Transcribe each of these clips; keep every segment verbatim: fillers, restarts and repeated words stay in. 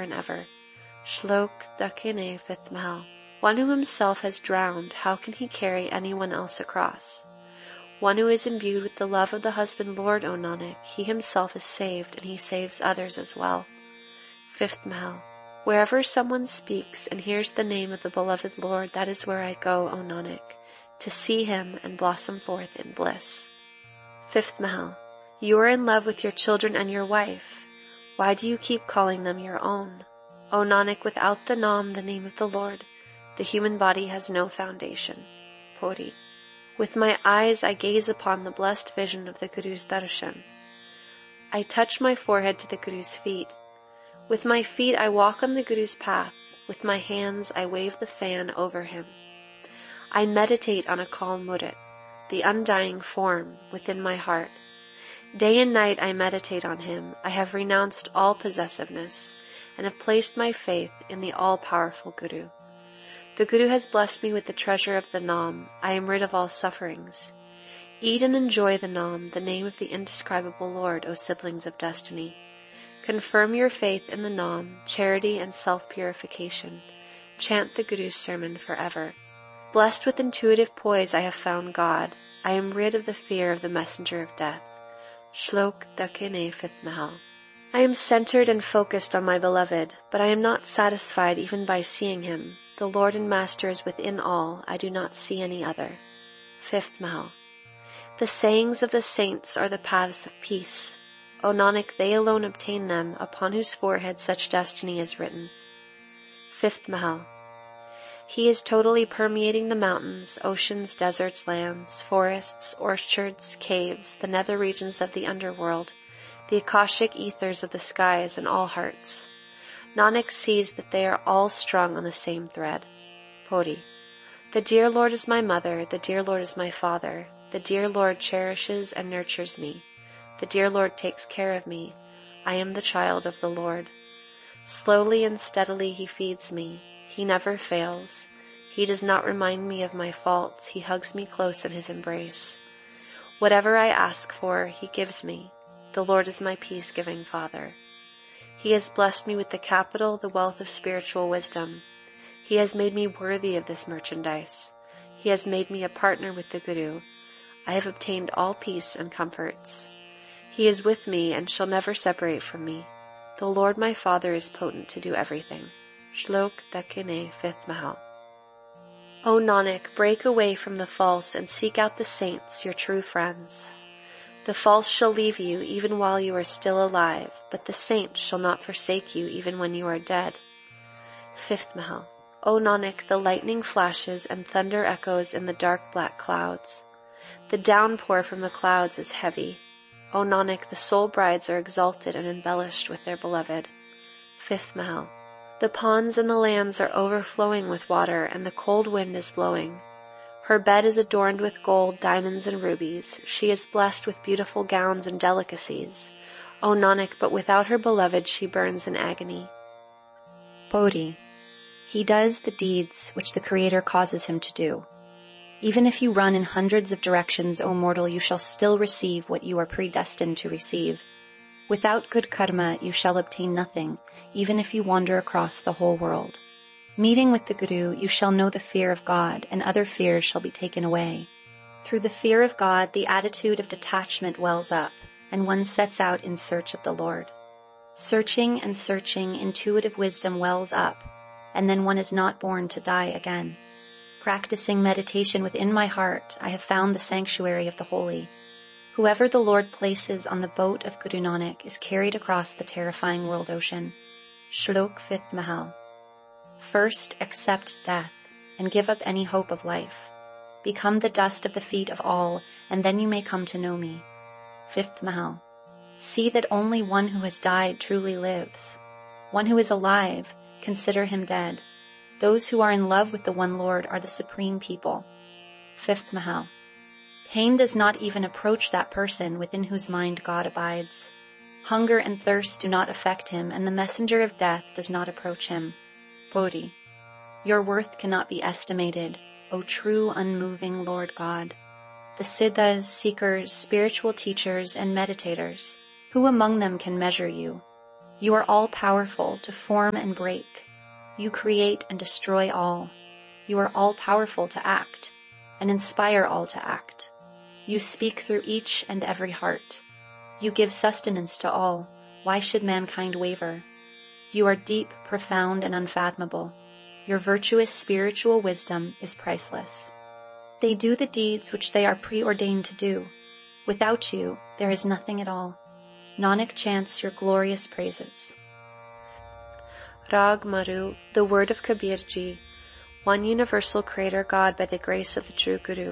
and ever. Shlok Dakshina, fifth Mahal. One who himself has drowned, how can he carry anyone else across? One who is imbued with the love of the husband Lord, O Nanak, he himself is saved, and he saves others as well. Fifth Mahal. Wherever someone speaks and hears the name of the beloved Lord, that is where I go, O Nanak, to see him and blossom forth in bliss. Fifth Mahal. You are in love with your children and your wife. Why do you keep calling them your own? O Nanak, without the Nam, the name of the Lord, the human body has no foundation. Puri. With my eyes I gaze upon the blessed vision of the Guru's darshan. I touch my forehead to the Guru's feet. With my feet I walk on the Guru's path. With my hands I wave the fan over him. I meditate on Akal Murtit, the undying form, within my heart. Day and night I meditate on him. I have renounced all possessiveness and have placed my faith in the all-powerful Guru. The Guru has blessed me with the treasure of the Nam. I am rid of all sufferings. Eat and enjoy the Nam, the name of the indescribable Lord, O siblings of destiny. Confirm your faith in the Nam, charity and self-purification. Chant the Guru's sermon forever. Blessed with intuitive poise, I have found God. I am rid of the fear of the messenger of death. Shlok Dakshina, fifth Mahal. I am centered and focused on my beloved, but I am not satisfied even by seeing him. The Lord and Master is within all. I do not see any other. Fifth Mahal. The sayings of the saints are the paths of peace. O Nanak, they alone obtain them, upon whose forehead such destiny is written. Fifth Mahal. He is totally permeating the mountains, oceans, deserts, lands, forests, orchards, caves, the nether regions of the underworld, the Akashic ethers of the skies, and all hearts. Nanak sees that they are all strung on the same thread. Puri. The dear Lord is my mother, the dear Lord is my father, the dear Lord cherishes and nurtures me, the dear Lord takes care of me, I am the child of the Lord. Slowly and steadily he feeds me, he never fails, he does not remind me of my faults, he hugs me close in his embrace. Whatever I ask for, he gives me, the Lord is my peace-giving Father. He has blessed me with the capital, the wealth of spiritual wisdom. He has made me worthy of this merchandise. He has made me a partner with the Guru. I have obtained all peace and comforts. He is with me and shall never separate from me. The Lord my Father is potent to do everything. Shlok Dakshina, fifth Mahal. O Nanak, break away from the false and seek out the saints, your true friends. The false shall leave you even while you are still alive, but the saints shall not forsake you even when you are dead. Fifth Mahal. O Nanak, the lightning flashes and thunder echoes in the dark black clouds. The downpour from the clouds is heavy. O Nanak, the soul brides are exalted and embellished with their beloved. Fifth Mahal. The ponds and the lands are overflowing with water, and the cold wind is blowing. Her bed is adorned with gold, diamonds, and rubies. She is blessed with beautiful gowns and delicacies. O Nanak, but without her beloved she burns in agony. Bodhi. He does the deeds which the Creator causes him to do. Even if you run in hundreds of directions, O mortal, you shall still receive what you are predestined to receive. Without good karma, you shall obtain nothing, even if you wander across the whole world. Meeting with the Guru, you shall know the fear of God, and other fears shall be taken away. Through the fear of God, the attitude of detachment wells up, and one sets out in search of the Lord. Searching and searching, intuitive wisdom wells up, and then one is not born to die again. Practicing meditation within my heart, I have found the sanctuary of the holy. Whoever the Lord places on the boat of Guru Nanak is carried across the terrifying world ocean. Shlok fifth Mahal. First, accept death, and give up any hope of life. Become the dust of the feet of all, and then you may come to know me. Fifth Mahal. See that only one who has died truly lives. One who is alive, consider him dead. Those who are in love with the one Lord are the supreme people. Fifth Mahal. Pain does not even approach that person within whose mind God abides. Hunger and thirst do not affect him, and the messenger of death does not approach him. Bodhi. Your worth cannot be estimated, O true unmoving Lord God. The siddhas, seekers, spiritual teachers, and meditators, who among them can measure you? You are all-powerful to form and break. You create and destroy all. You are all-powerful to act and inspire all to act. You speak through each and every heart. You give sustenance to all. Why should mankind waver? You are deep, profound, and unfathomable. Your virtuous spiritual wisdom is priceless. They do the deeds which they are preordained to do. Without you, there is nothing at all. Nanak chants your glorious praises. Rag Maru, the word of Kabir Ji, one universal creator God by the grace of the true Guru.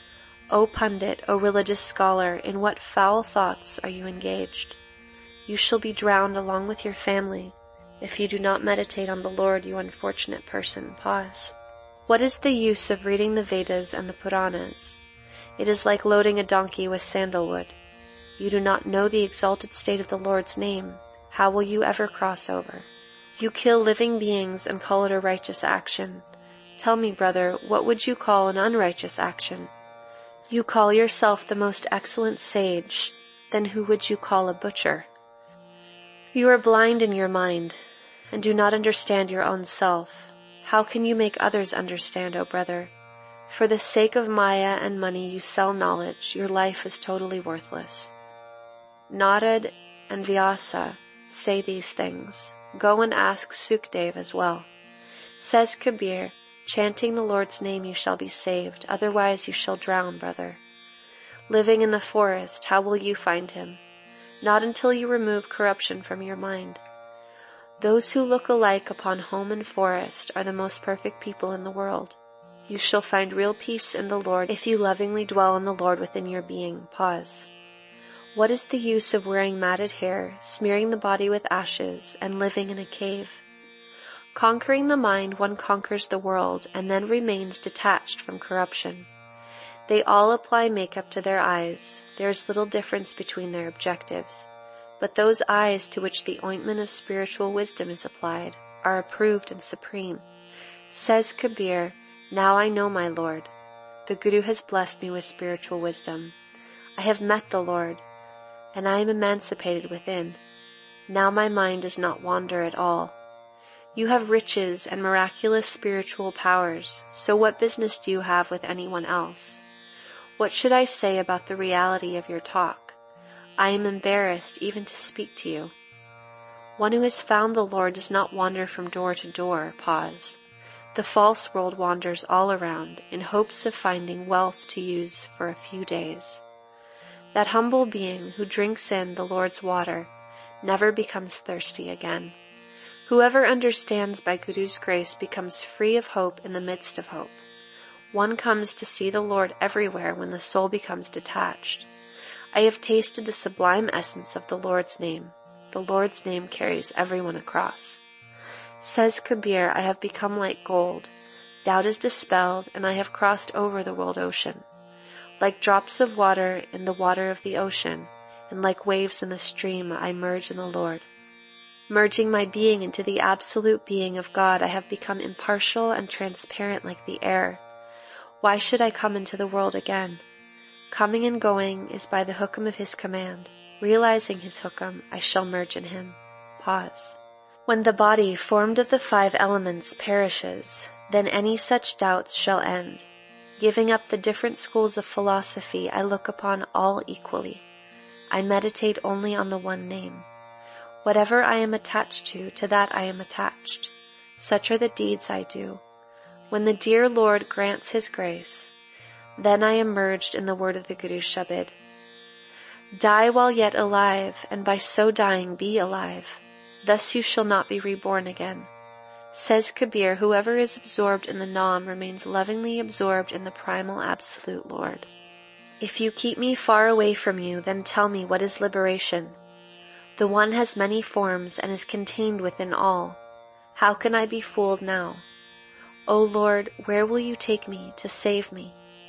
O Pundit, O religious scholar, in what foul thoughts are you engaged? You shall be drowned along with your family if you do not meditate on the Lord, you unfortunate person. Pause. What is the use of reading the Vedas and the Puranas? It is like loading a donkey with sandalwood. You do not know the exalted state of the Lord's name. How will you ever cross over? You kill living beings and call it a righteous action. Tell me, brother, what would you call an unrighteous action? You call yourself the most excellent sage, then who would you call a butcher? You are blind in your mind, and do not understand your own self. How can you make others understand, O brother? For the sake of Maya and money you sell knowledge, your life is totally worthless. Narad and Vyasa say these things. Go and ask Sukdev as well. Says Kabir, chanting the Lord's name you shall be saved, otherwise you shall drown, brother. Living in the forest, how will you find him? Not until you remove corruption from your mind. Those who look alike upon home and forest are the most perfect people in the world. You shall find real peace in the Lord if you lovingly dwell in the Lord within your being. Pause. What is the use of wearing matted hair, smearing the body with ashes, and living in a cave? Conquering the mind, one conquers the world and then remains detached from corruption. They all apply makeup to their eyes. There is little difference between their objectives. But those eyes to which the ointment of spiritual wisdom is applied are approved and supreme. Says Kabir, now I know my Lord. The Guru has blessed me with spiritual wisdom. I have met the Lord, and I am emancipated within. Now my mind does not wander at all. You have riches and miraculous spiritual powers, so what business do you have with anyone else? What should I say about the reality of your talk? I am embarrassed even to speak to you. One who has found the Lord does not wander from door to door. Pause. The false world wanders all around in hopes of finding wealth to use for a few days. That humble being who drinks in the Lord's water never becomes thirsty again. Whoever understands by Guru's grace becomes free of hope in the midst of hope. One comes to see the Lord everywhere when the soul becomes detached. I have tasted the sublime essence of the Lord's name. The Lord's name carries everyone across. Says Kabir, I have become like gold. Doubt is dispelled, and I have crossed over the world ocean. Like drops of water in the water of the ocean, and like waves in the stream, I merge in the Lord. Merging my being into the absolute being of God, I have become impartial and transparent like the air. Why should I come into the world again? Coming and going is by the hukam of his command. Realizing his hukam, I shall merge in him. Pause. When the body formed of the five elements perishes, then any such doubts shall end. Giving up the different schools of philosophy, I look upon all equally. I meditate only on the one name. Whatever I am attached to, to that I am attached. Such are the deeds I do. When the dear Lord grants his grace, then I am merged in the word of the Guru Shabad. Die while yet alive, and by so dying be alive. Thus you shall not be reborn again. Says Kabir, whoever is absorbed in the Naam remains lovingly absorbed in the primal absolute Lord. If you keep me far away from you, then tell me what is liberation. The one has many forms and is contained within all. How can I be fooled now? O Lord, where will you take me to save me?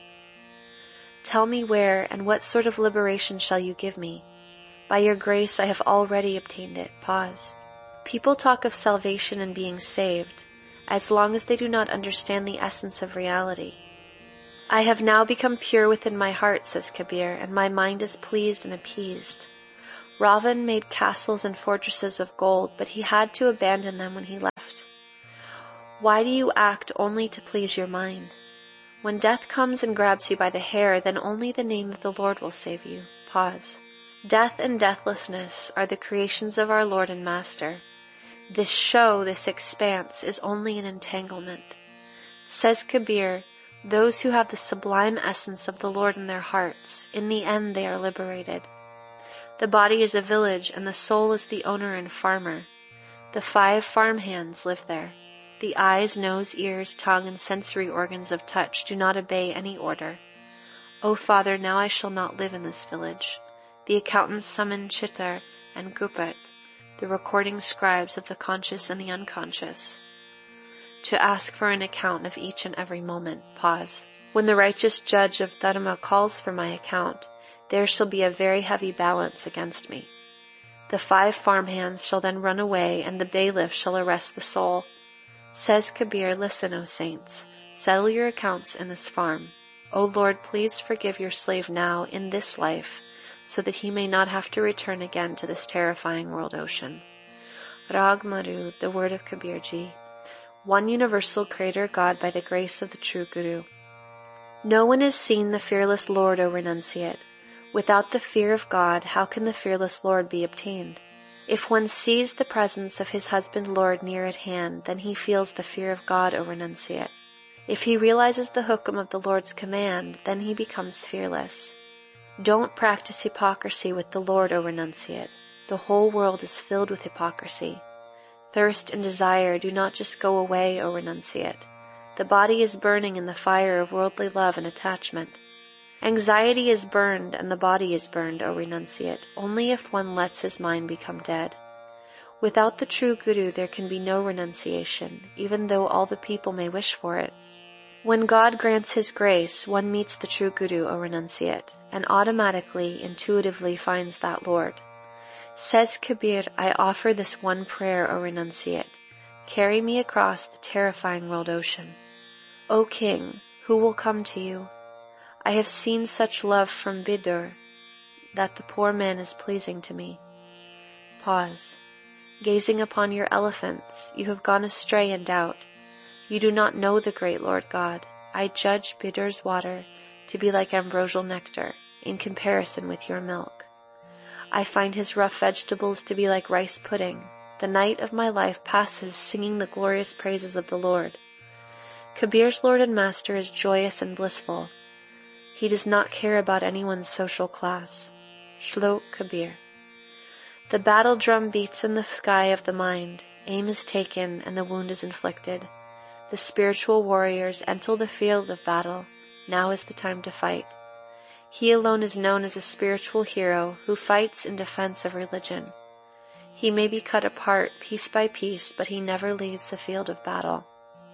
Tell me where and what sort of liberation shall you give me? By your grace I have already obtained it. Pause. People talk of salvation and being saved, as long as they do not understand the essence of reality. I have now become pure within my heart, says Kabir, and my mind is pleased and appeased. Ravan made castles and fortresses of gold, but he had to abandon them when he left. Why do you act only to please your mind? When death comes and grabs you by the hair, then only the name of the Lord will save you. Pause. Death and deathlessness are the creations of our Lord and Master. This show, this expanse, is only an entanglement. Says Kabir, those who have the sublime essence of the Lord in their hearts, in the end they are liberated. The body is a village, and the soul is the owner and farmer. The five farm hands live there. The eyes, nose, ears, tongue, and sensory organs of touch do not obey any order. O Father, now I shall not live in this village. The accountants summon Chittar and Gupat, the recording scribes of the conscious and the unconscious, to ask for an account of each and every moment. Pause. When the righteous judge of Dharma calls for my account, there shall be a very heavy balance against me. The five farmhands shall then run away, and the bailiff shall arrest the soul. Says Kabir, listen, O saints, settle your accounts in this farm. O Lord, please forgive your slave now in this life, so that he may not have to return again to this terrifying world ocean. Rag Maru, the word of Kabirji. One universal Creator God by the grace of the true Guru. No one has seen the fearless Lord, O renunciate. Without the fear of God, how can the fearless Lord be obtained? If one sees the presence of his husband Lord near at hand, then he feels the fear of God, O renunciate. If he realizes the hukum of the Lord's command, then he becomes fearless. Don't practice hypocrisy with the Lord, O renunciate. The whole world is filled with hypocrisy. Thirst and desire do not just go away, O renunciate. The body is burning in the fire of worldly love and attachment. Anxiety is burned and the body is burned, O renunciate, only if one lets his mind become dead. Without the true Guru there can be no renunciation, even though all the people may wish for it. When God grants His grace, one meets the true Guru, O renunciate, and automatically, intuitively finds that Lord. Says Kabir, I offer this one prayer, O renunciate. Carry me across the terrifying world ocean. O King, who will come to you? I have seen such love from Bidur, that the poor man is pleasing to me. Pause. Gazing upon your elephants, you have gone astray in doubt. You do not know the great Lord God. I judge Bidur's water to be like ambrosial nectar, in comparison with your milk. I find his rough vegetables to be like rice pudding. The night of my life passes singing the glorious praises of the Lord. Kabir's Lord and Master is joyous and blissful. He does not care about anyone's social class. Shlok Kabir. The battle drum beats in the sky of the mind. Aim is taken and the wound is inflicted. The spiritual warriors enter the field of battle. Now is the time to fight. He alone is known as a spiritual hero who fights in defense of religion. He may be cut apart piece by piece, but he never leaves the field of battle.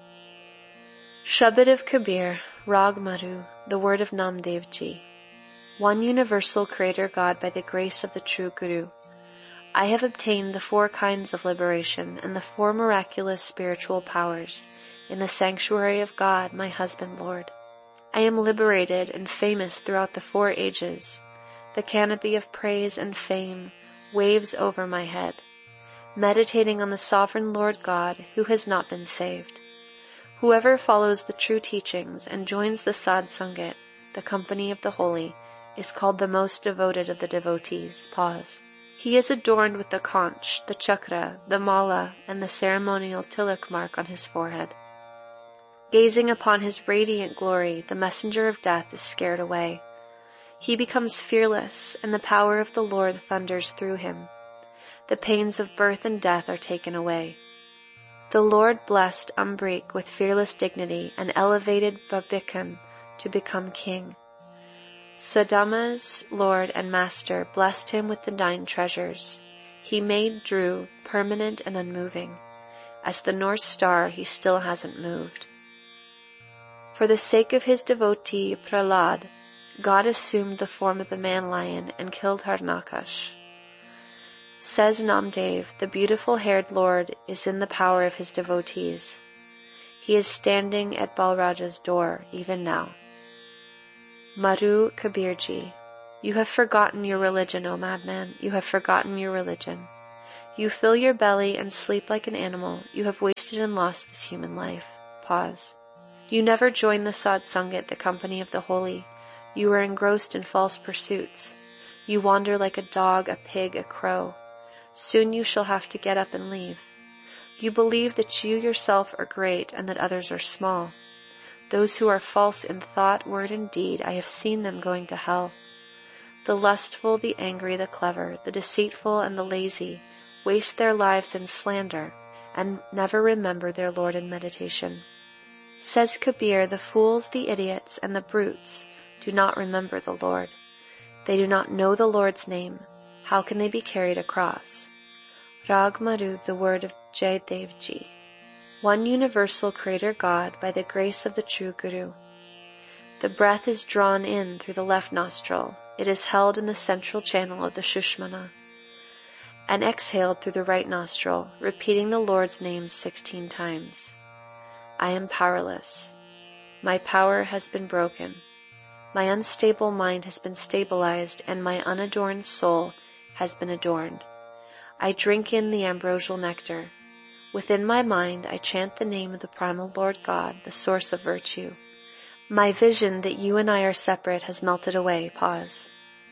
Shabad of Kabir, Rag Maru, the word of Namdev Ji. One universal Creator God by the grace of the true Guru. I have obtained the four kinds of liberation and the four miraculous spiritual powers in the sanctuary of God, my husband Lord. I am liberated and famous throughout the four ages. The canopy of praise and fame waves over my head, meditating on the sovereign Lord God who has not been saved. Whoever follows the true teachings and joins the Sad Sangat, the company of the holy, is called the most devoted of the devotees. Pause. He is adorned with the conch, the chakra, the mala, and the ceremonial tilak mark on his forehead. Gazing upon his radiant glory, the messenger of death is scared away. He becomes fearless, and the power of the Lord thunders through him. The pains of birth and death are taken away. The Lord blessed Ambrik with fearless dignity and elevated Babikan to become king. Sudama's Lord and Master blessed him with the nine treasures. He made Dhru permanent and unmoving. As the North Star, he still hasn't moved. For the sake of his devotee Prahlad, God assumed the form of the man-lion and killed Harnakash. Says Namdev, the beautiful-haired Lord is in the power of his devotees. He is standing at Balraja's door even now. Maru Kabirji. You have forgotten your religion, O madman, you have forgotten your religion. You fill your belly and sleep like an animal. You have wasted and lost this human life. Pause. You never joined the Sadh Sangat, the company of the holy. You are engrossed in false pursuits. You wander like a dog, a pig, a crow. Soon you shall have to get up and leave. You believe that you yourself are great and that others are small. Those who are false in thought, word, and deed, I have seen them going to hell. The lustful, the angry, the clever, the deceitful, and the lazy waste their lives in slander and never remember their Lord in meditation. Says Kabir, the fools, the idiots, and the brutes do not remember the Lord. They do not know the Lord's name. How can they be carried across? Rag Maru, the word of Jaydev Ji. One universal Creator God by the grace of the true Guru. The breath is drawn in through the left nostril. It is held in the central channel of the Shushmana, and exhaled through the right nostril, repeating the Lord's name sixteen times. I am powerless. My power has been broken. My unstable mind has been stabilized, and my unadorned soul has been adorned. I drink in the ambrosial nectar. Within my mind I chant the name of the primal Lord God, the source of virtue. My vision that you and I are separate has melted away. Pause.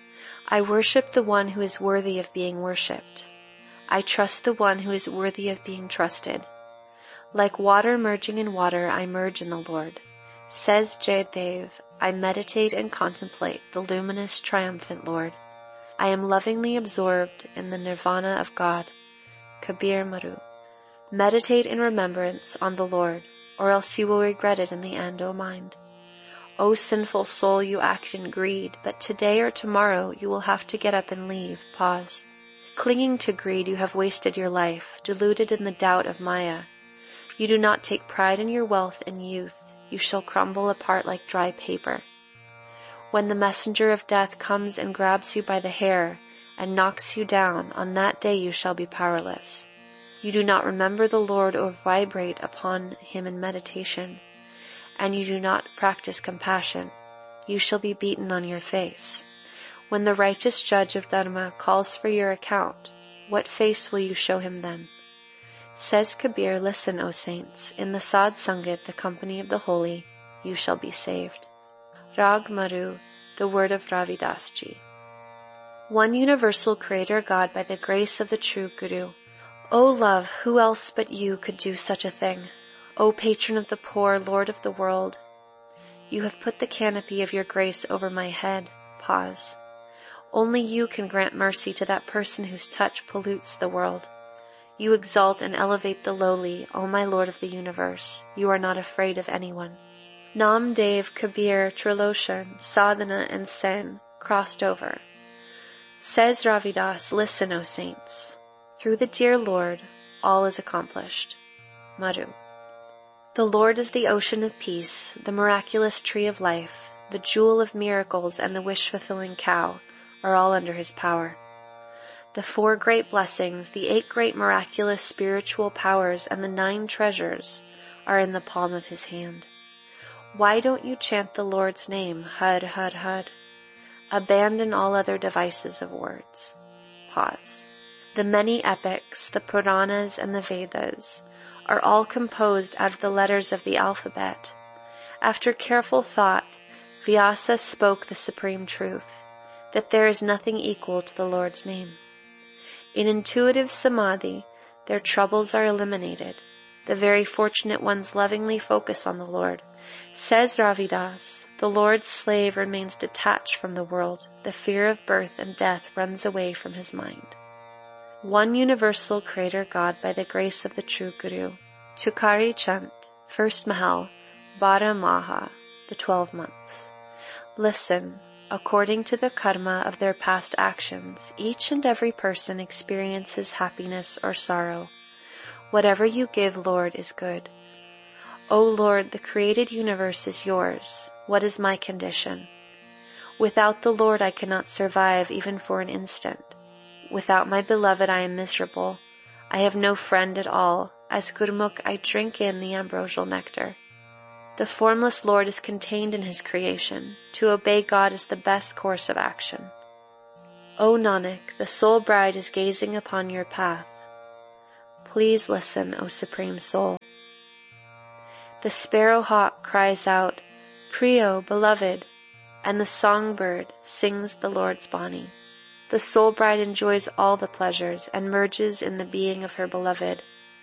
I worship the one who is worthy of being worshipped. I trust the one who is worthy of being trusted. Like water merging in water, I merge in the Lord. Says Jaydev, I meditate and contemplate the luminous, triumphant Lord. I am lovingly absorbed in the nirvana of God. Kabir Maru. Meditate in remembrance on the Lord, or else you will regret it in the end, O mind. O sinful soul, you act in greed, but today or tomorrow you will have to get up and leave. Pause. Clinging to greed, you have wasted your life, deluded in the doubt of Maya. You do not take pride in your wealth and youth. You shall crumble apart like dry paper. When the messenger of death comes and grabs you by the hair and knocks you down, on that day you shall be powerless. You do not remember the Lord or vibrate upon him in meditation, and you do not practice compassion. You shall be beaten on your face. When the righteous judge of Dharma calls for your account, what face will you show him then? Says Kabir, listen, O saints, in the Sadh Sangat, the company of the holy, you shall be saved. Rag Maru, the word of Ravidas Ji. One universal Creator God by the grace of the true Guru. O love, who else but you could do such a thing? O patron of the poor, Lord of the world, you have put the canopy of your grace over my head. Pause. Only you can grant mercy to that person whose touch pollutes the world. You exalt and elevate the lowly, O my Lord of the universe. You are not afraid of anyone. Nam Dev, Kabir, Trilochan, Sadhana, and Sen crossed over. Says Ravidas, listen, O saints. Through the dear Lord, all is accomplished. Maru. The Lord is the ocean of peace, the miraculous tree of life, the jewel of miracles, and the wish-fulfilling cow are all under his power. The four great blessings, the eight great miraculous spiritual powers, and the nine treasures are in the palm of his hand. Why don't you chant the Lord's name, Har Har Har? Abandon all other devices of words. Pause. The many epics, the Puranas and the Vedas, are all composed out of the letters of the alphabet. After careful thought, Vyasa spoke the supreme truth, that there is nothing equal to the Lord's name. In intuitive samadhi, their troubles are eliminated. The very fortunate ones lovingly focus on the Lord. Says Ravidas, the Lord's slave remains detached from the world. The fear of birth and death runs away from his mind. One universal Creator God by the grace of the true Guru. Tukari Chant, First Mahal, Bara Maha, the twelve months. Listen. According to the karma of their past actions, each and every person experiences happiness or sorrow. Whatever you give, Lord, is good. O Lord, the created universe is yours. What is my condition? Without the Lord I cannot survive even for an instant. Without my beloved I am miserable. I have no friend at all. As Gurmukh I drink in the ambrosial nectar. The formless Lord is contained in his creation. To obey God is the best course of action. O Nanak, the soul bride is gazing upon your path. Please listen, O Supreme Soul. The sparrowhawk cries out, Priyo, beloved, and the songbird sings the Lord's Bani. The soul bride enjoys all the pleasures and merges in the being of her beloved.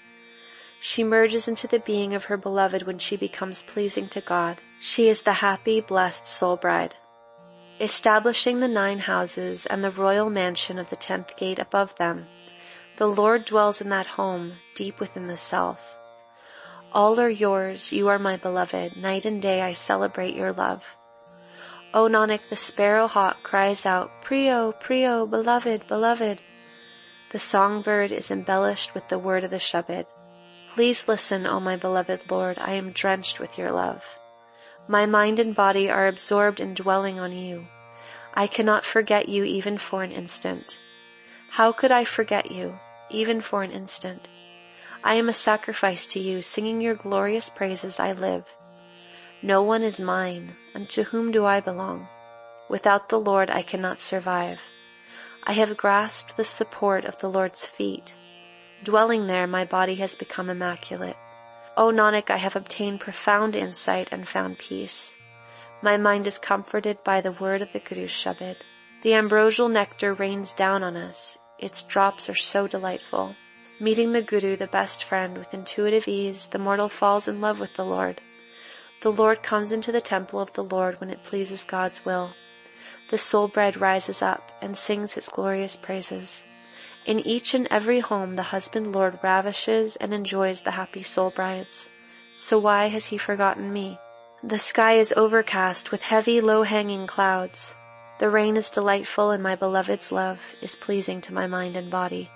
She merges into the being of her beloved when she becomes pleasing to God. She is the happy, blessed soul bride. Establishing the nine houses and the royal mansion of the tenth gate above them, the Lord dwells in that home, deep within the self. All are yours, you are my beloved, night and day I celebrate your love. O Nanak, the sparrowhawk cries out, Priyo, Priyo, beloved, beloved. The songbird is embellished with the word of the Shabad. Please listen, O my beloved Lord, I am drenched with your love. My mind and body are absorbed in dwelling on you. I cannot forget you even for an instant. How could I forget you, even for an instant? I am a sacrifice to you, singing your glorious praises I live. No one is mine, and to whom do I belong? Without the Lord I cannot survive. I have grasped the support of the Lord's feet. Dwelling there, my body has become immaculate. O Nanak, I have obtained profound insight and found peace. My mind is comforted by the word of the Guru's Shabad. The ambrosial nectar rains down on us. Its drops are so delightful. Meeting the Guru, the best friend, with intuitive ease, the mortal falls in love with the Lord. The Lord comes into the temple of the Lord when it pleases God's will. The soul bride rises up and sings his glorious praises. In each and every home the husband Lord ravishes and enjoys the happy soul brides. So why has he forgotten me? The sky is overcast with heavy low-hanging clouds. The rain is delightful and my beloved's love is pleasing to my mind and body.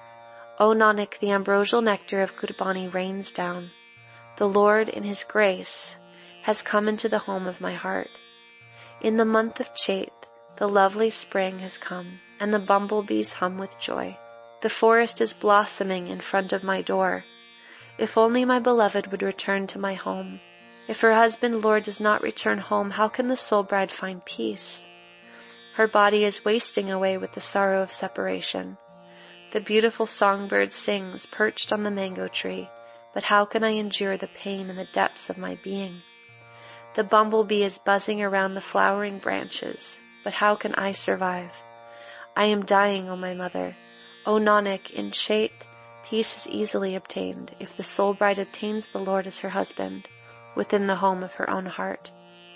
O Nanak, the ambrosial nectar of Gurbani rains down. The Lord, in his grace, has come into the home of my heart. In the month of Chait, the lovely spring has come, and the bumblebees hum with joy. The forest is blossoming in front of my door. If only my beloved would return to my home. If her husband Lord does not return home, how can the soul bride find peace? Her body is wasting away with the sorrow of separation. The beautiful songbird sings, perched on the mango tree, but how can I endure the pain in the depths of my being? The bumblebee is buzzing around the flowering branches, but how can I survive? I am dying, O my mother. O Nanak, in Chait, peace is easily obtained if the soul bride obtains the Lord as her husband, within the home of her own heart.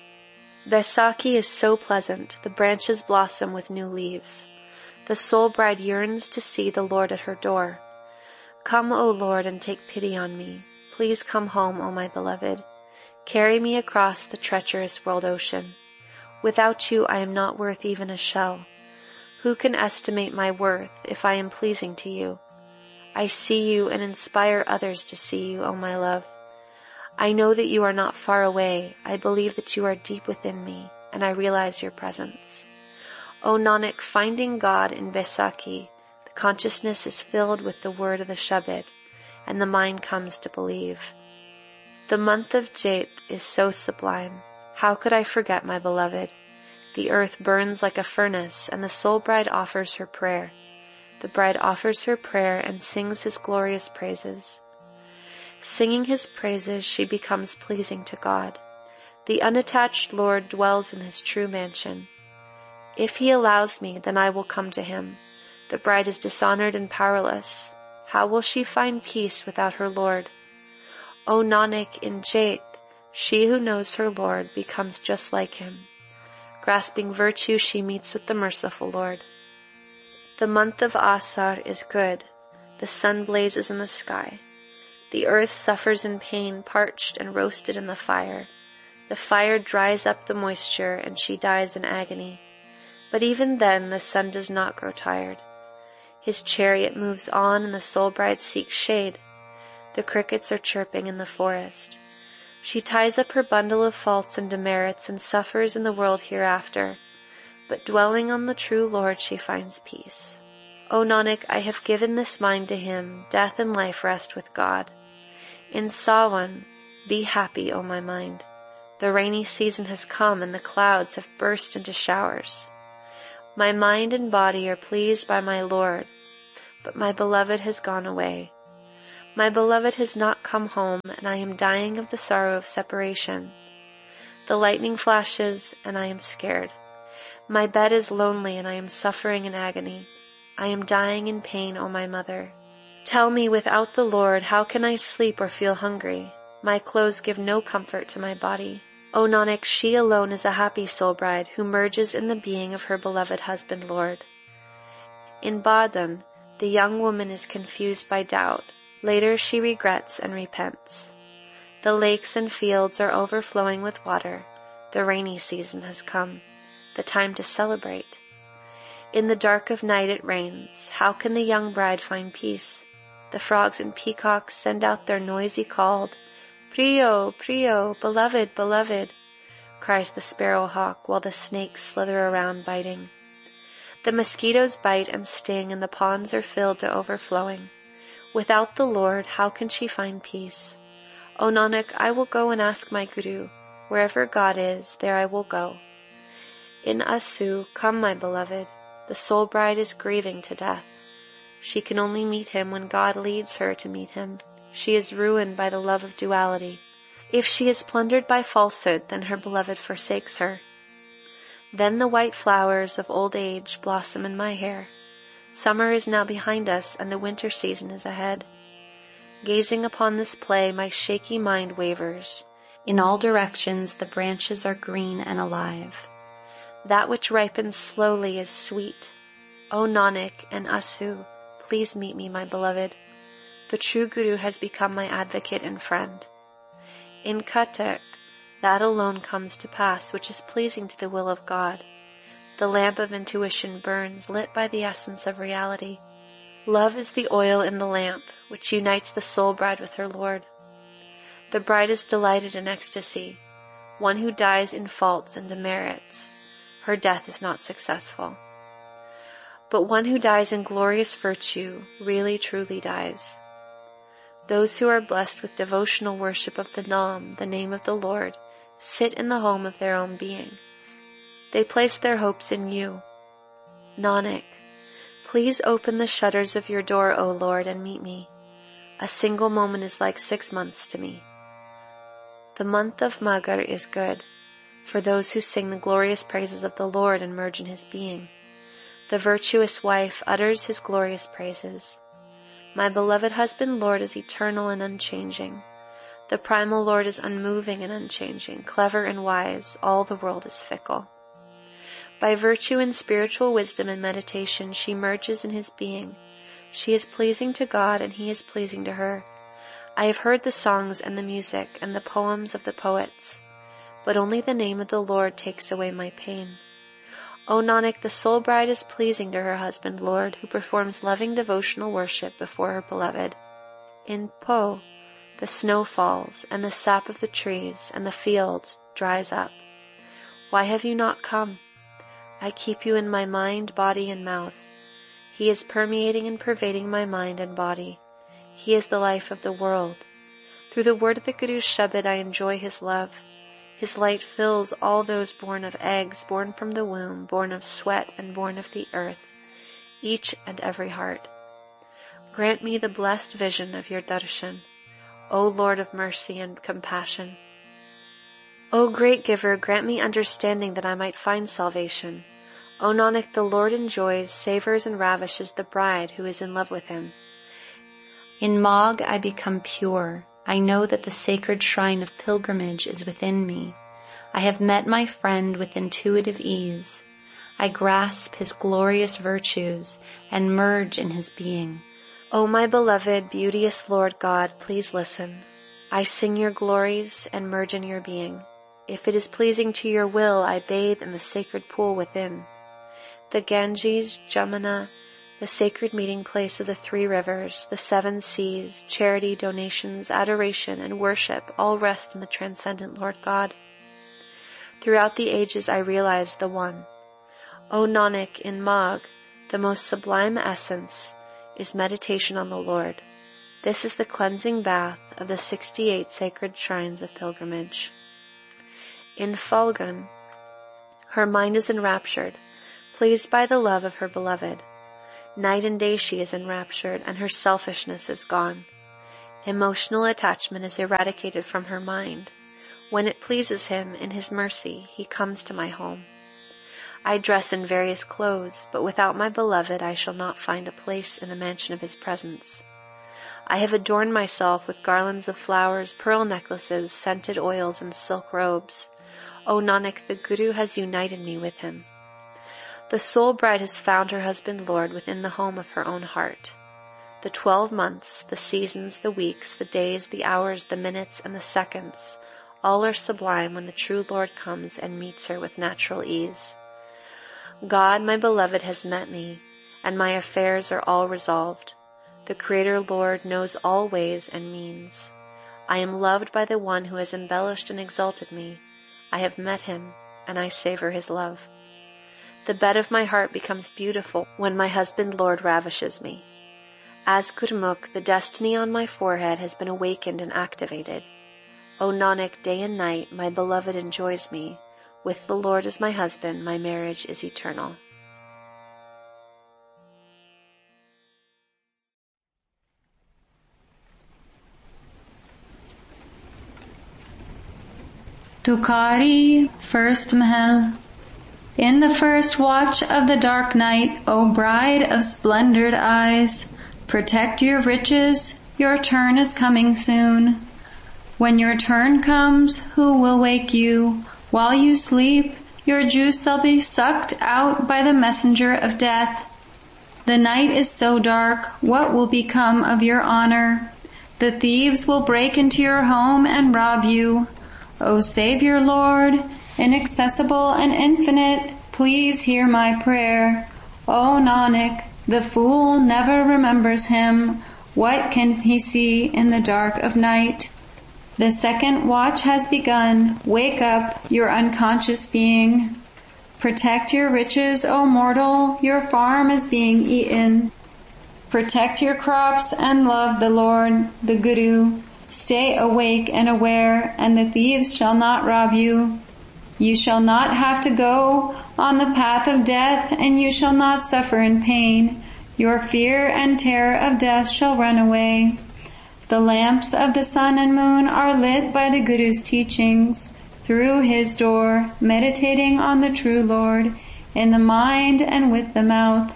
Vaisakhi is so pleasant, the branches blossom with new leaves. The soul bride yearns to see the Lord at her door. Come, O Lord, and take pity on me. Please come home, O my beloved. Carry me across the treacherous world ocean. Without you I am not worth even a shell. Who can estimate my worth if I am pleasing to you? I see you and inspire others to see you, O my love. I know that you are not far away. I believe that you are deep within me, and I realize your presence. O Nanak, finding God in Vaisakhi, the consciousness is filled with the word of the Shabad, and the mind comes to believe. The month of Chait is so sublime. How could I forget my beloved? The earth burns like a furnace, and the soul bride offers her prayer. The bride offers her prayer and sings his glorious praises. Singing his praises, she becomes pleasing to God. The unattached Lord dwells in his true mansion. If he allows me, then I will come to him. The bride is dishonored and powerless. How will she find peace without her Lord? O Nanak, in Chait, she who knows her Lord becomes just like him. Grasping virtue, she meets with the merciful Lord. The month of Asar is good. The sun blazes in the sky. The earth suffers in pain, parched and roasted in the fire. The fire dries up the moisture, and she dies in agony. But even then the sun does not grow tired. His chariot moves on, and the soul bride seeks shade. The crickets are chirping in the forest. She ties up her bundle of faults and demerits and suffers in the world hereafter, but dwelling on the true Lord she finds peace. O Nanak, I have given this mind to him, death and life rest with God. In Sawan, be happy, O my mind. The rainy season has come and the clouds have burst into showers. My mind and body are pleased by my Lord, but my beloved has gone away. My beloved has not come home, and I am dying of the sorrow of separation. The lightning flashes, and I am scared. My bed is lonely, and I am suffering in agony. I am dying in pain, O my mother. Tell me, without the Lord, how can I sleep or feel hungry? My clothes give no comfort to my body. O Nanak, she alone is a happy soul bride who merges in the being of her beloved husband Lord. In Bardhan, the young woman is confused by doubt. Later she regrets and repents. The lakes and fields are overflowing with water. The rainy season has come, the time to celebrate. In the dark of night it rains. How can the young bride find peace? The frogs and peacocks send out their noisy call. Priyo, Priyo, beloved, beloved, cries the sparrowhawk, while the snakes slither around biting. The mosquitoes bite and sting, and the ponds are filled to overflowing. Without the Lord, how can she find peace? O Nanak, I will go and ask my Guru. Wherever God is, there I will go. In Asu, come my beloved. The soul bride is grieving to death. She can only meet him when God leads her to meet him. She is ruined by the love of duality. If she is plundered by falsehood, then her beloved forsakes her. Then the white flowers of old age blossom in my hair. Summer is now behind us, and the winter season is ahead. Gazing upon this play, my shaky mind wavers. In all directions the branches are green and alive. That which ripens slowly is sweet. O Nanak and Asu, please meet me, my beloved. The true Guru has become my advocate and friend. In Katak, that alone comes to pass which is pleasing to the will of God. The lamp of intuition burns, lit by the essence of reality. Love is the oil in the lamp, which unites the soul bride with her Lord. The bride is delighted in ecstasy. One who dies in faults and demerits, her death is not successful. But one who dies in glorious virtue really truly dies. Those who are blessed with devotional worship of the Nam, the name of the Lord, sit in the home of their own being. They place their hopes in you. Nanak, please open the shutters of your door, O Lord, and meet me. A single moment is like six months to me. The month of Maghar is good for those who sing the glorious praises of the Lord and merge in his being. The virtuous wife utters his glorious praises. My beloved husband Lord is eternal and unchanging. The primal Lord is unmoving and unchanging, clever and wise. All the world is fickle. By virtue and spiritual wisdom and meditation, she merges in his being. She is pleasing to God, and he is pleasing to her. I have heard the songs and the music and the poems of the poets, but only the name of the Lord takes away my pain. O Nanak, the soul bride is pleasing to her husband Lord, who performs loving devotional worship before her beloved. In Po, the snow falls, and the sap of the trees and the fields dries up. Why have you not come? I keep you in my mind, body, and mouth. He is permeating and pervading my mind and body. He is the life of the world. Through the word of the Guru's Shabad I enjoy his love. His light fills all those born of eggs, born from the womb, born of sweat, and born of the earth, each and every heart. Grant me the blessed vision of your darshan, O Lord of mercy and compassion. O great giver, grant me understanding that I might find salvation. O Nanak, the Lord enjoys, savors, and ravishes the bride who is in love with him. In Magh I become pure. I know that the sacred shrine of pilgrimage is within me. I have met my friend with intuitive ease. I grasp his glorious virtues and merge in his being. O my beloved, beauteous Lord God, please listen. I sing your glories and merge in your being. If it is pleasing to your will, I bathe in the sacred pool within. The Ganges, Jamuna, the sacred meeting place of the three rivers, the seven seas, charity, donations, adoration, and worship all rest in the transcendent Lord God. Throughout the ages I realize the One. O Nanak, in Magh, the most sublime essence is meditation on the Lord. This is the cleansing bath of the sixty-eight sacred shrines of pilgrimage. In Phalgun, her mind is enraptured. pleased by the love of her beloved. Night and day she is enraptured, and her selfishness is gone. Emotional attachment is eradicated from her mind. When it pleases him, in his mercy, he comes to my home. I dress in various clothes, but without my beloved I shall not find a place in the mansion of his presence. I have adorned myself with garlands of flowers, pearl necklaces, scented oils, and silk robes. O Nanak, the Guru has united me with him. The soul bride has found her husband Lord within the home of her own heart. The twelve months, the seasons, the weeks, the days, the hours, the minutes, and the seconds, all are sublime when the true Lord comes and meets her with natural ease. God, my beloved, has met me, and my affairs are all resolved. The Creator Lord knows all ways and means. I am loved by the one who has embellished and exalted me. I have met him, and I savor his love. The bed of my heart becomes beautiful when my husband Lord ravishes me. As Gurmukh, the destiny on my forehead has been awakened and activated. O Nanak, day and night my beloved enjoys me. With the Lord as my husband, my marriage is eternal. Tukari, First Mahal. In the first watch of the dark night, O bride of splendored eyes, protect your riches, your turn is coming soon. When your turn comes, who will wake you? While you sleep, your juice shall be sucked out by the messenger of death. The night is so dark, what will become of your honor? The thieves will break into your home and rob you. O Savior Lord, inaccessible and infinite, please hear my prayer. O Nanak, the fool never remembers him. What can he see in the dark of night? The second watch has begun. Wake up, your unconscious being. Protect your riches, O mortal, your farm is being eaten. Protect your crops and love the Lord, the Guru. Stay awake and aware, and the thieves shall not rob you. You shall not have to go on the path of death, and you shall not suffer in pain. Your fear and terror of death shall run away. The lamps of the sun and moon are lit by the Guru's teachings. Through his door, meditating on the true Lord, in the mind and with the mouth.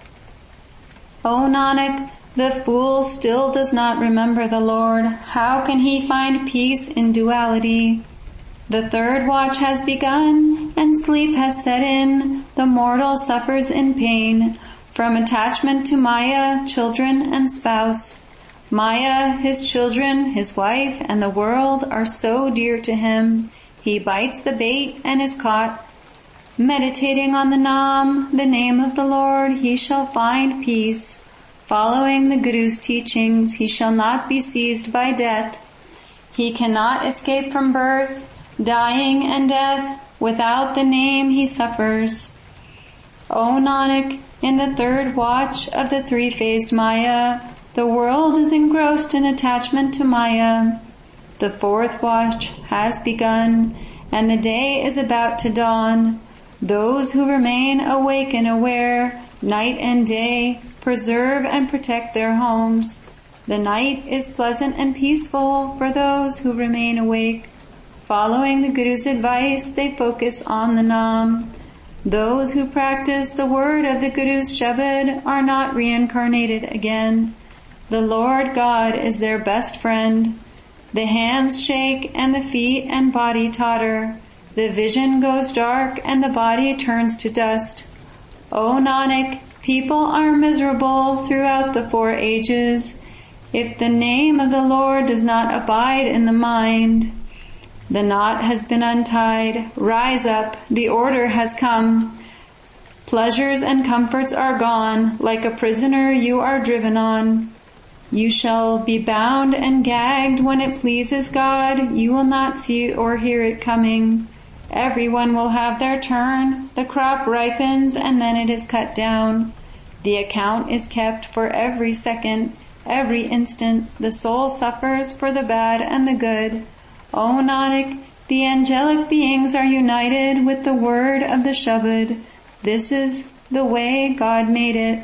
O Nanak, the fool still does not remember the Lord. How can he find peace in duality? The third watch has begun, and sleep has set in. The mortal suffers in pain from attachment to Maya, children, and spouse. Maya, his children, his wife, and the world are so dear to him. He bites the bait and is caught. Meditating on the Nam, the name of the Lord, he shall find peace. Following the Guru's teachings, he shall not be seized by death. He cannot escape from birth, dying, and death. Without the name he suffers. O Nanak, in the third watch of the three-phased Maya, the world is engrossed in attachment to Maya. The fourth watch has begun, and the day is about to dawn. Those who remain awake and aware, night and day, preserve and protect their homes. The night is pleasant and peaceful for those who remain awake. Following the Guru's advice, they focus on the Nam. Those who practice the word of the Guru's Shabad are not reincarnated again. The Lord God is their best friend. The hands shake and the feet and body totter. The vision goes dark and the body turns to dust. O Nanak, people are miserable throughout the four ages if the name of the Lord does not abide in the mind. The knot has been untied. Rise up, the order has come. Pleasures and comforts are gone. Like a prisoner you are driven on. You shall be bound and gagged when it pleases God. You will not see or hear it coming. Everyone will have their turn. The crop ripens and then it is cut down. The account is kept for every second, every instant. The soul suffers for the bad and the good. O Nanak, the angelic beings are united with the word of the Shabad. This is the way God made it.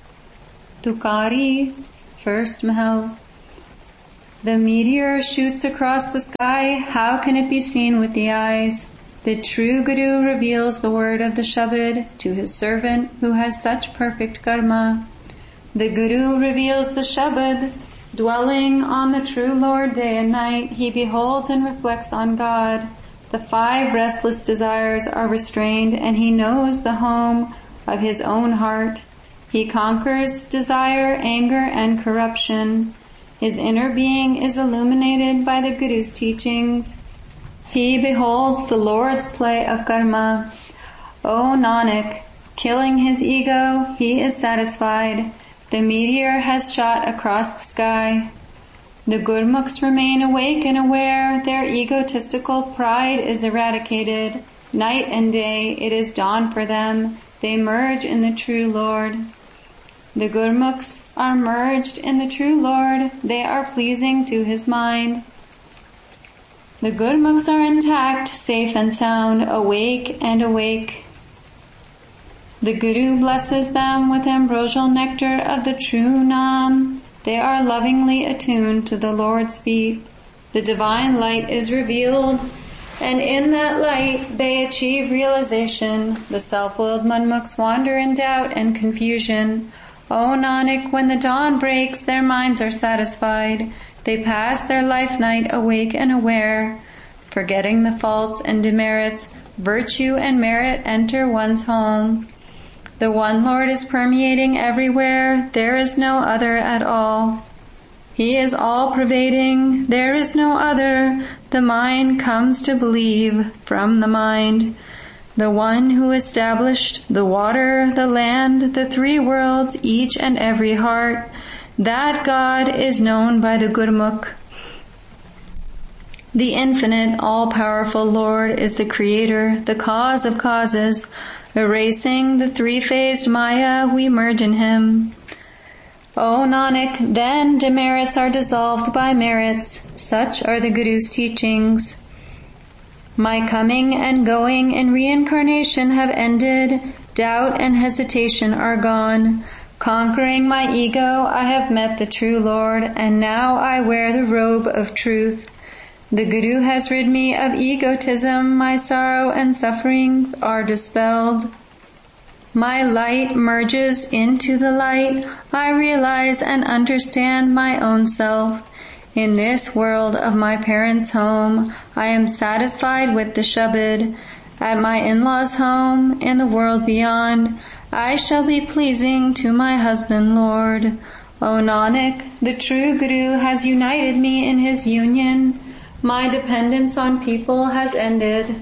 Tukari, first Mahal. The meteor shoots across the sky. How can it be seen with the eyes? The true Guru reveals the word of the Shabad to his servant who has such perfect karma. The Guru reveals the Shabad. Dwelling on the true Lord day and night, he beholds and reflects on God. The five restless desires are restrained, and he knows the home of his own heart. He conquers desire, anger, and corruption. His inner being is illuminated by the Guru's teachings. He beholds the Lord's play of karma. O Nanak, killing his ego, he is satisfied. The meteor has shot across the sky. The Gurmukhs remain awake and aware. Their egotistical pride is eradicated. Night and day it is dawn for them. They merge in the true Lord. The Gurmukhs are merged in the true Lord. They are pleasing to his mind. The Gurmukhs are intact, safe and sound, awake and awake. The Guru blesses them with ambrosial nectar of the true Nam. They are lovingly attuned to the Lord's feet. The divine light is revealed, and in that light they achieve realization. The self-willed Manmukhs wander in doubt and confusion. O Nanak, when the dawn breaks, their minds are satisfied. They pass their life night awake and aware. Forgetting the faults and demerits, virtue and merit enter one's home. The one Lord is permeating everywhere. There is no other at all. He is all-pervading. There is no other. The mind comes to believe from the mind. The one who established the water, the land, the three worlds, each and every heart, that God is known by the Gurmukh. The infinite, all-powerful Lord is the creator, the cause of causes. Erasing the three-phased Maya, we merge in him. O Nanak, then demerits are dissolved by merits. Such are the Guru's teachings. My coming and going in reincarnation have ended. Doubt and hesitation are gone. Conquering my ego, I have met the true Lord, and now I wear the robe of truth. The Guru has rid me of egotism. My sorrow and sufferings are dispelled. My light merges into the light. I realize and understand my own self. In this world of my parents' home, I am satisfied with the Shabad. At my in-laws' home, in the world beyond, I shall be pleasing to my husband Lord. O Nanak, the true Guru has united me in his union. My dependence on people has ended.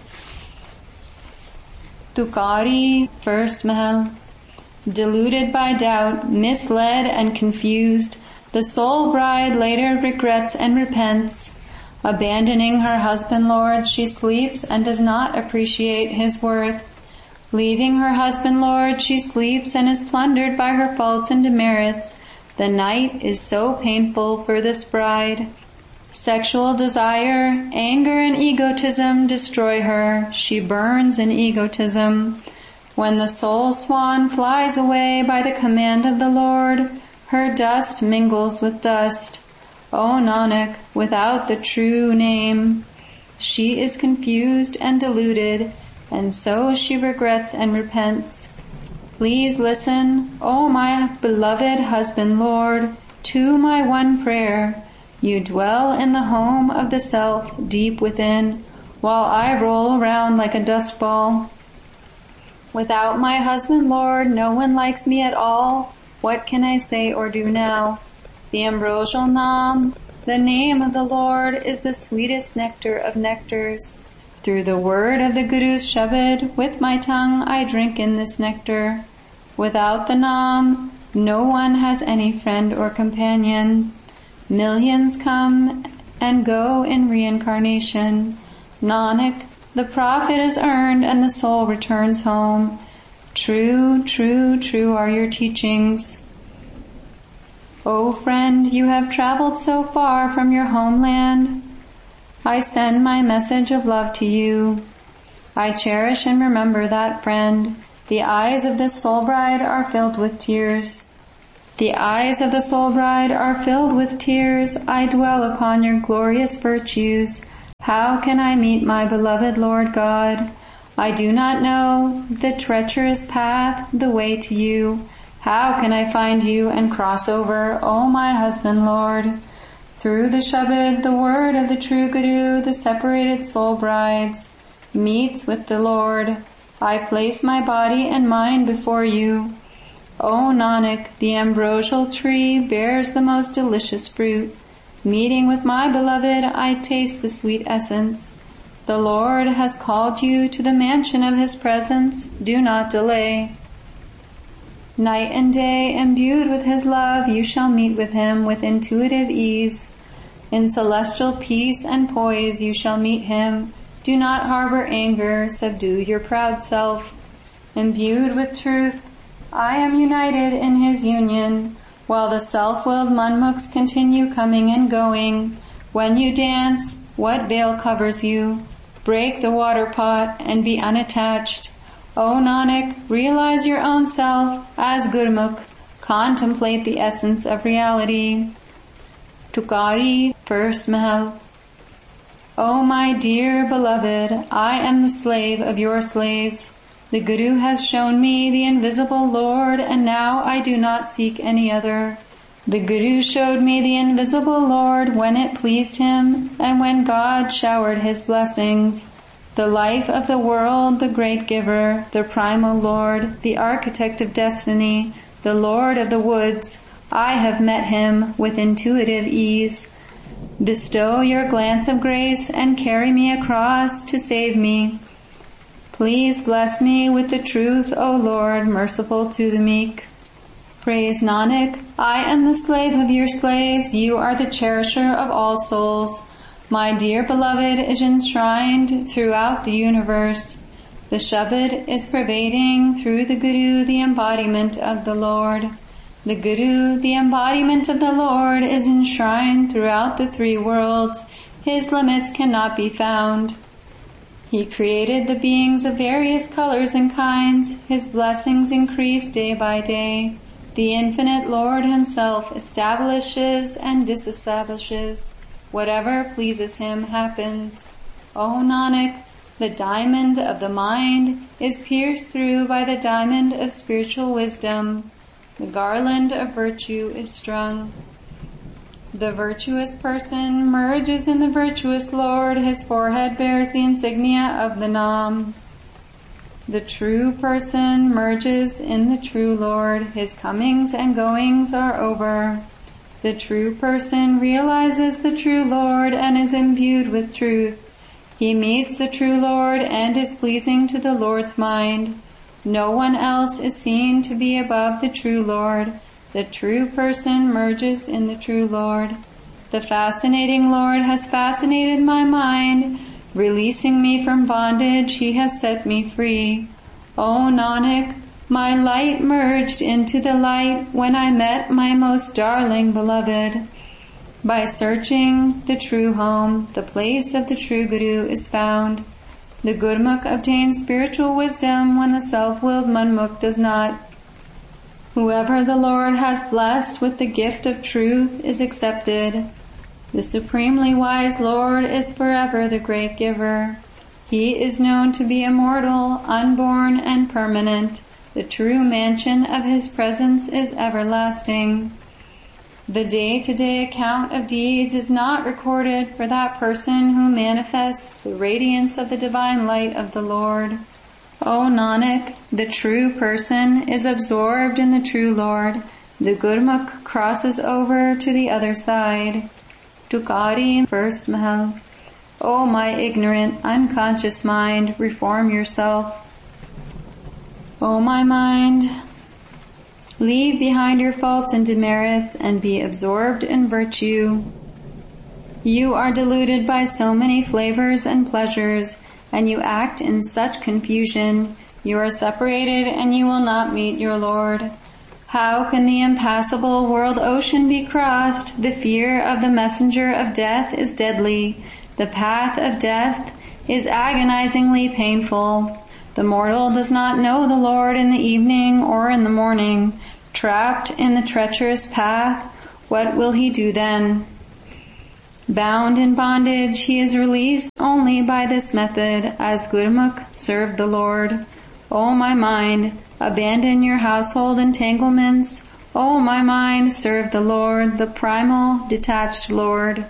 Tukari, first Mahal. Deluded by doubt, misled and confused, the soul bride later regrets and repents. Abandoning her husband Lord, she sleeps and does not appreciate his worth. Leaving her husband Lord, she sleeps and is plundered by her faults and demerits. The night is so painful for this bride. Sexual desire, anger, and egotism destroy her. She burns in egotism. When the soul swan flies away by the command of the Lord, her dust mingles with dust. O Nanak, without the true name, she is confused and deluded, and so she regrets and repents. Please listen, O my beloved husband Lord, to my one prayer. You dwell in the home of the self deep within, while I roll around like a dust ball. Without my husband Lord, no one likes me at all. What can I say or do now? The ambrosial Nam, the name of the Lord, is the sweetest nectar of nectars. Through the word of the Guru's Shabad, with my tongue I drink in this nectar. Without the Nam, no one has any friend or companion. Millions come and go in reincarnation. Nanak, the Prophet is earned and the soul returns home. True, true, true are your teachings. O friend, you have traveled so far from your homeland. I send my message of love to you. I cherish and remember that friend. The eyes of this soul bride are filled with tears. The eyes of the soul bride are filled with tears. I dwell upon your glorious virtues. How can I meet my beloved Lord God? I do not know the treacherous path, the way to you. How can I find you and cross over, O my husband Lord? Through the Shabad, the word of the true Guru, the separated soul brides meets with the Lord. I place my body and mind before you. O Nanak, the ambrosial tree bears the most delicious fruit. Meeting with my beloved, I taste the sweet essence. The Lord has called you to the mansion of his presence. Do not delay. Night and day, imbued with his love, you shall meet with him with intuitive ease. In celestial peace and poise you shall meet him. Do not harbor anger, subdue your proud self. Imbued with truth, I am united in his union, while the self-willed manmukhs continue coming and going. When you dance, what veil covers you? Break the water pot and be unattached. O Nanak, realize your own self as Gurmukh. Contemplate the essence of reality. Tukari, first Mahal. O my dear beloved, I am the slave of your slaves. The Guru has shown me the invisible Lord, and now I do not seek any other. The Guru showed me the invisible Lord when it pleased him, and when God showered his blessings. The life of the world, the great giver, the primal Lord, the architect of destiny, the Lord of the woods, I have met him with intuitive ease. Bestow your glance of grace and carry me across to save me. Please bless me with the truth, O Lord, merciful to the meek. Praise Nanak, I am the slave of your slaves. You are the cherisher of all souls. My dear beloved is enshrined throughout the universe. The Shabad is pervading through the Guru, the embodiment of the Lord. The Guru, the embodiment of the Lord, is enshrined throughout the three worlds. His limits cannot be found. He created the beings of various colors and kinds. His blessings increase day by day. The infinite Lord himself establishes and disestablishes. Whatever pleases him happens. O Nanak, the diamond of the mind is pierced through by the diamond of spiritual wisdom. The garland of virtue is strung. The virtuous person merges in the virtuous Lord. His forehead bears the insignia of the Nam. The true person merges in the true Lord. His comings and goings are over. The true person realizes the true Lord and is imbued with truth. He meets the true Lord and is pleasing to the Lord's mind. No one else is seen to be above the true Lord. The true person merges in the true Lord. The fascinating Lord has fascinated my mind. Releasing me from bondage, he has set me free. O Nanak, my light merged into the light when I met my most darling beloved. By searching the true home, the place of the true Guru is found. The Gurmukh obtains spiritual wisdom when the self-willed Manmukh does not. Whoever the Lord has blessed with the gift of truth is accepted. The supremely wise Lord is forever the great giver. He is known to be immortal, unborn, and permanent. The true mansion of his presence is everlasting. The day-to-day account of deeds is not recorded for that person who manifests the radiance of the divine light of the Lord. O Nanak, the true person is absorbed in the true Lord. The Gurmukh crosses over to the other side. Tukari, first Mahal. O my ignorant, unconscious mind, reform yourself. O my mind, leave behind your faults and demerits and be absorbed in virtue. You are deluded by so many flavors and pleasures, and you act in such confusion. You are separated and you will not meet your Lord. How can the impassable world ocean be crossed? The fear of the messenger of death is deadly. The path of death is agonizingly painful. The mortal does not know the Lord in the evening or in the morning. Trapped in the treacherous path, what will he do then? Bound in bondage, he is released only by this method, as Gurmukh served the Lord. O my mind, abandon your household entanglements. O my mind, serve the Lord, the primal, detached Lord.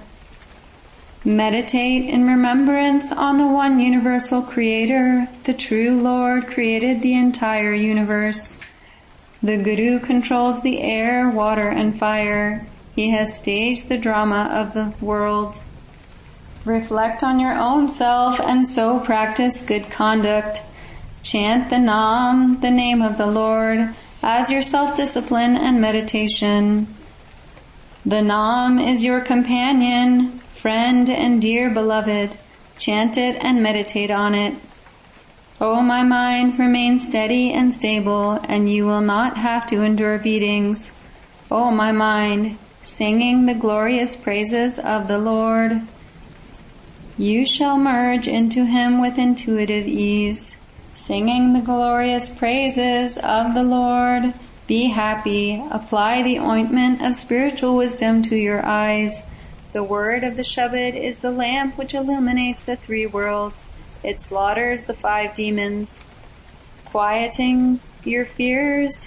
Meditate in remembrance on the one universal Creator. The true Lord created the entire universe. The Guru controls the air, water, and fire. He has staged the drama of the world. Reflect on your own self and so practice good conduct. Chant the Nam, the name of the Lord, as your self-discipline and meditation. The Nam is your companion, friend, and dear beloved. Chant it and meditate on it. O my mind, remain steady and stable, and you will not have to endure beatings. O my mind, singing the glorious praises of the Lord, you shall merge into Him with intuitive ease. Singing the glorious praises of the Lord, be happy. Apply the ointment of spiritual wisdom to your eyes. The word of the Shabad is the lamp which illuminates the three worlds. It slaughters the five demons. Quieting your fears,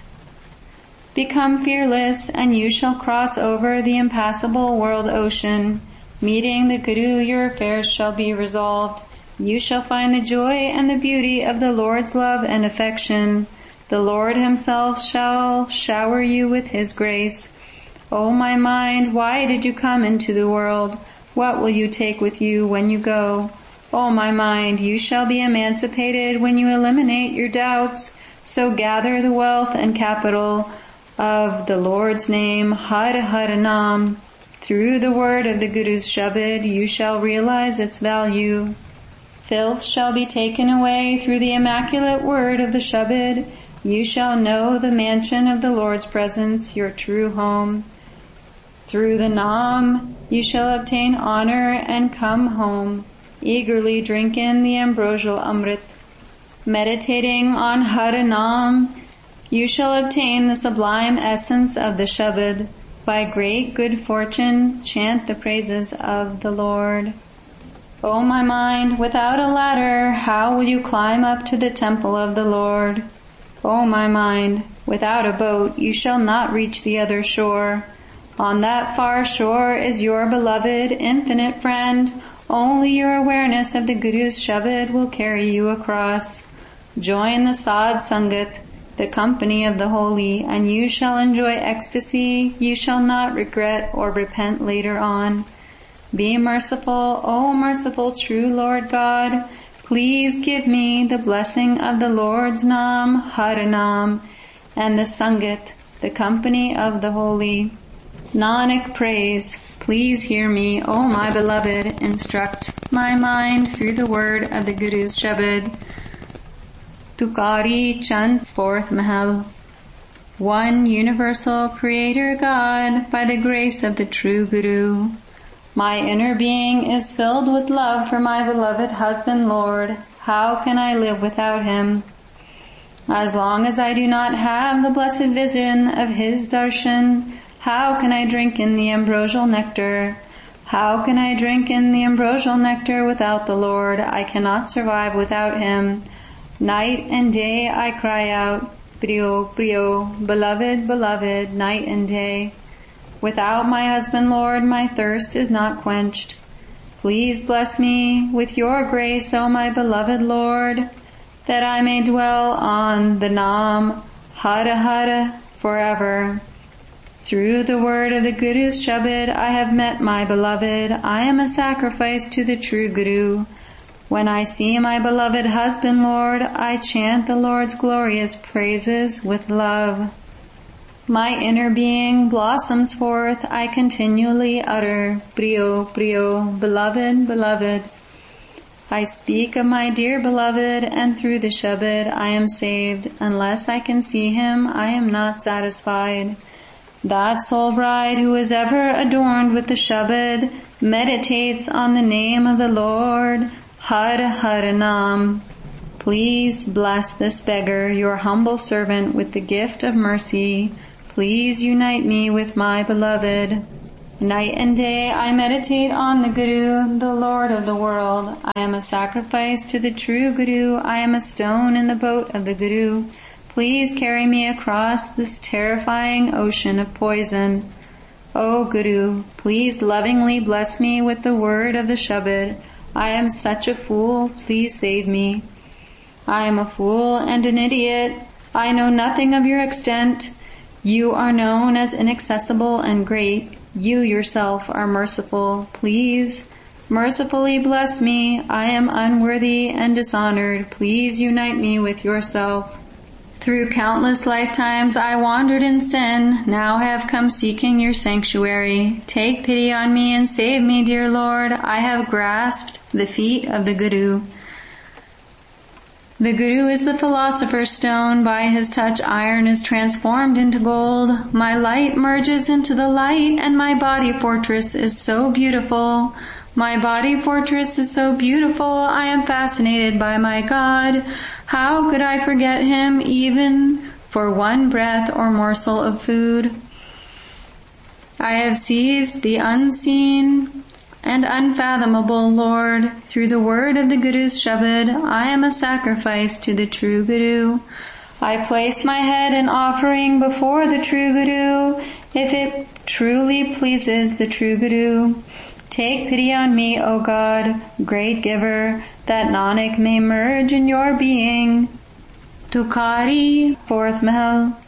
become fearless, and you shall cross over the impassable world ocean. Meeting the Guru, your affairs shall be resolved. You shall find the joy and the beauty of the Lord's love and affection. The Lord Himself shall shower you with His grace. O my mind, why did you come into the world? What will you take with you when you go? O my mind, you shall be emancipated when you eliminate your doubts. So gather the wealth and capital of the Lord's name, Har Har Nam. Through the word of the Guru's Shabad, you shall realize its value. Filth shall be taken away through the immaculate word of the Shabad. You shall know the mansion of the Lord's presence, your true home. Through the Nam, you shall obtain honor and come home. Eagerly drink in the ambrosial Amrit. Meditating on Har Nam, you shall obtain the sublime essence of the Shabad. By great good fortune, chant the praises of the Lord. O my mind, without a ladder, how will you climb up to the temple of the Lord? O my mind, without a boat, you shall not reach the other shore. On that far shore is your beloved, infinite friend. Only your awareness of the Guru's Shabad will carry you across. Join the Sadh Sangat, the company of the holy, and you shall enjoy ecstasy. You shall not regret or repent later on. Be merciful, O merciful true Lord God. Please give me the blessing of the Lord's Nam, Har Nam, and the Sangat, the company of the holy. Nanak prays, please hear me, O my beloved, instruct my mind through the word of the Guru's Shabad. Tukari Chand, fourth Mahal. One universal Creator God, by the grace of the true Guru. My inner being is filled with love for my beloved husband Lord. How can I live without him? As long as I do not have the blessed vision of his darshan, how can I drink in the ambrosial nectar? How can I drink in the ambrosial nectar without the Lord? I cannot survive without him. Night and day I cry out, Priyo, Priyo, beloved, beloved, night and day. Without my husband, Lord, my thirst is not quenched. Please bless me with your grace, O my beloved Lord, that I may dwell on the Nam, Hara Hara, forever. Through the word of the Guru's Shabad, I have met my beloved. I am a sacrifice to the true Guru. When I see my beloved husband, Lord, I chant the Lord's glorious praises with love. My inner being blossoms forth, I continually utter, Priyo, Priyo, beloved, beloved. I speak of my dear beloved, and through the Shabad I am saved. Unless I can see him, I am not satisfied. That soul bride who is ever adorned with the Shabad meditates on the name of the Lord, Har Har Nam. Please bless this beggar, your humble servant, with the gift of mercy. Please unite me with my beloved. Night and day I meditate on the Guru, the Lord of the world. I am a sacrifice to the true Guru. I am a stone in the boat of the Guru. Please carry me across this terrifying ocean of poison. O Guru, please lovingly bless me with the word of the Shabad. I am such a fool. Please save me. I am a fool and an idiot. I know nothing of your extent. You are known as inaccessible and great. You yourself are merciful. Please, mercifully bless me. I am unworthy and dishonored. Please unite me with yourself. Through countless lifetimes I wandered in sin. Now I have come seeking your sanctuary. Take pity on me and save me, dear Lord. I have grasped the feet of the Guru. The Guru is the philosopher's stone. By his touch iron is transformed into gold. My light merges into the light, and my body fortress is so beautiful. My body fortress is so beautiful. I am fascinated by my God. How could I forget him even for one breath or morsel of food? I have seized the unseen and unfathomable Lord. Through the word of the Guru's Shabad, I am a sacrifice to the true Guru. I place my head in offering before the true Guru, if it truly pleases the true Guru. Take pity on me, O God, great giver, that Nanak may merge in your being. Tukari, fourth Mahal.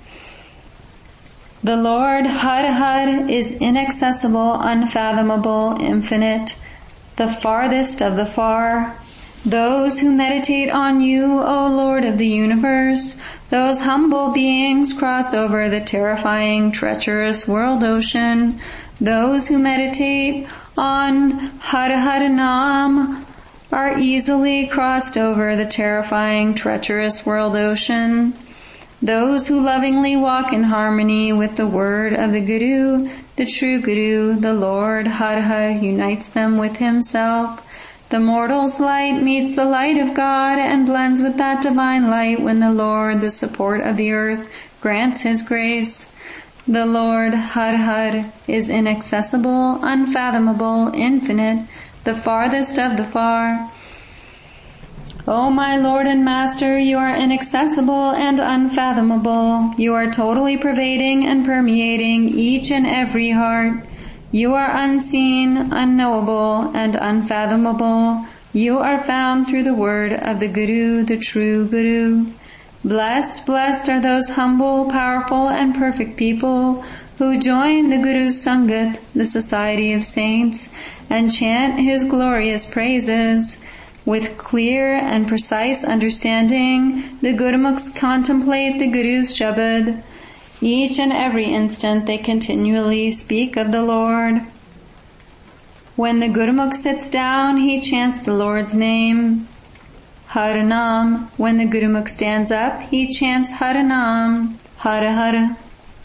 The Lord Har Har is inaccessible, unfathomable, infinite, the farthest of the far. Those who meditate on you, O Lord of the universe, those humble beings cross over the terrifying, treacherous world ocean. Those who meditate on Har Har Nam are easily crossed over the terrifying, treacherous world ocean. Those who lovingly walk in harmony with the word of the Guru, the true Guru, the Lord Har Har unites them with himself. The mortal's light meets the light of God and blends with that divine light when the Lord, the support of the earth, grants his grace. The Lord Har Har is inaccessible, unfathomable, infinite, the farthest of the far. O my Lord and Master, you are inaccessible and unfathomable. You are totally pervading and permeating each and every heart. You are unseen, unknowable, and unfathomable. You are found through the word of the Guru, the true Guru. Blessed, blessed are those humble, powerful, and perfect people who join the Guru's Sangat, the society of saints, and chant his glorious praises. With clear and precise understanding, the Gurmukhs contemplate the Guru's Shabad. Each and every instant they continually speak of the Lord. When the Gurmukh sits down, he chants the Lord's name, Haranam. When the Gurmukh stands up, he chants Haranam, Hara Hara.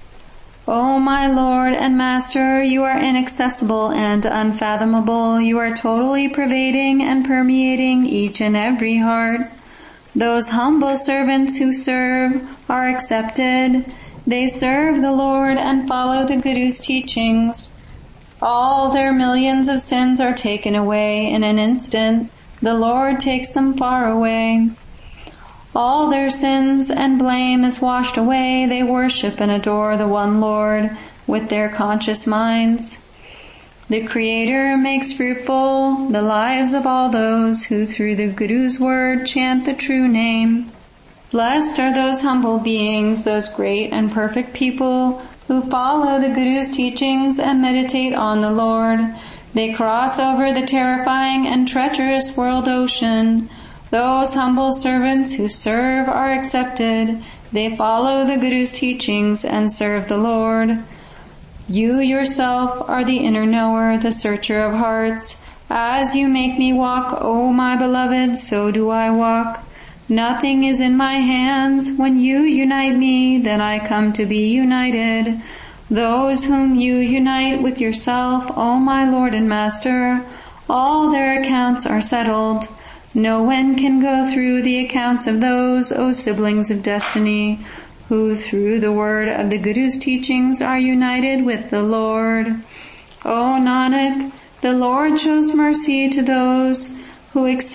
O my Lord and Master, you are inaccessible and unfathomable. You are totally pervading and permeating each and every heart. Those humble servants who serve are accepted. They serve the Lord and follow the Guru's teachings. All their millions of sins are taken away in an instant. The Lord takes them far away. All their sins and blame is washed away. They worship and adore the one Lord with their conscious minds. The Creator makes fruitful the lives of all those who through the Guru's word chant the true name. Blessed are those humble beings, those great and perfect people who follow the Guru's teachings and meditate on the Lord. They cross over the terrifying and treacherous world ocean. Those humble servants who serve are accepted. They follow the Guru's teachings and serve the Lord. You yourself are the inner knower, the searcher of hearts. As you make me walk, O my beloved, so do I walk. Nothing is in my hands. When you unite me, then I come to be united. Those whom you unite with yourself, O my Lord and Master, all their accounts are settled. No one can go through the accounts of those, O siblings of destiny, who through the word of the Guru's teachings are united with the Lord. O Nanak, the Lord shows mercy to those who accept